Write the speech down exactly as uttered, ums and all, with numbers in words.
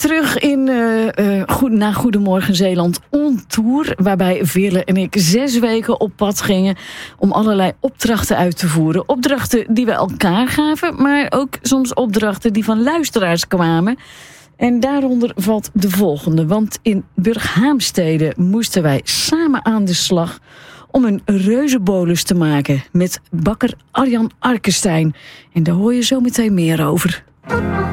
terug in uh, uh, goed, naar Goedemorgen Zeeland on tour, waarbij Veerle en ik zes weken op pad gingen om allerlei opdrachten uit te voeren. Opdrachten die we elkaar gaven, maar ook soms opdrachten die van luisteraars kwamen. En daaronder valt de volgende, want in Burghaamstede moesten wij samen aan de slag om een reuzenbolus te maken met bakker Arjan Arkenstein. En daar hoor je zo meteen meer over.